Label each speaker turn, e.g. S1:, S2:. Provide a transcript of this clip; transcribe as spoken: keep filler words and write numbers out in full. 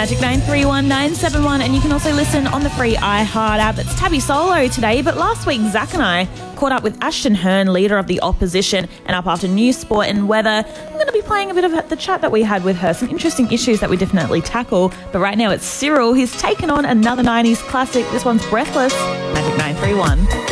S1: Magic nine three one nine seven one, and you can also listen on the free iHeart app. It's Tabby Solo today, but last week Zach and I caught up with Ashton Hearn, leader of the opposition, and up after news, sport and weather. I'm going to be playing a bit of the chat that we had with her, some interesting issues that we definitely tackle. But right now it's Cyril. He's taken on another nineties classic. This one's Breathless. Magic nine three one.